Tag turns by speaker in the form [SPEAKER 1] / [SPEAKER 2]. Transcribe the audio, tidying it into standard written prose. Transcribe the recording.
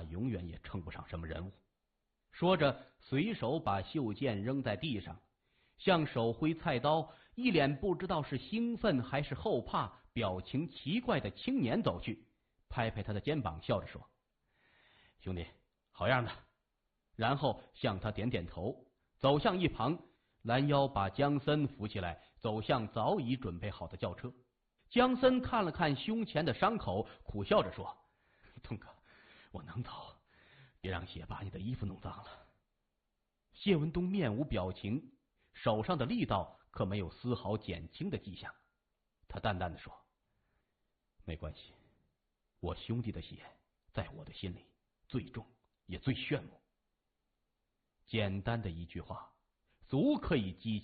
[SPEAKER 1] 永远也称不上什么人物。说着，随手把袖剑扔在地上，向手挥菜刀、一脸不知道是兴奋还是后怕、表情奇怪的青年走去，拍拍他的肩膀，笑着说：“兄弟，好样的！”然后向他点点头，走向一旁，拦腰把江森扶起来，走向早已准备好的轿车。江森看了看胸前的伤口，苦笑着说：“东哥，我能走，别让血把你的衣服弄脏了。”谢文东面无表情，手上的力道可没有丝毫减轻的迹象。他淡淡的说：“没关系，我兄弟的血在我的心里最重也最炫目。”简单的一句话，足可以激